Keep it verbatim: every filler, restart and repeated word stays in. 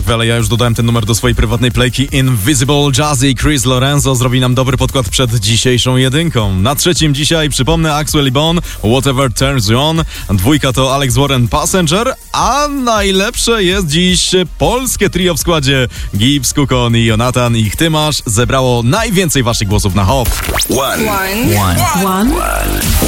łatwy, ale ja już dodałem ten numer do swojej prywatnej playki. Invisible Jazzy i Chris Lorenzo zrobi nam dobry podkład przed dzisiejszą jedynką. Na trzecim dzisiaj, przypomnę, Axwell i Bone, Whatever Turns You On. Dwójka to Alex Warren, Passenger, a najlepsze jest dziś polskie trio w składzie Gibbs, Kukon i Jonathan. Ich Ty masz zebrało najwięcej waszych głosów na hop. One. One. One. One.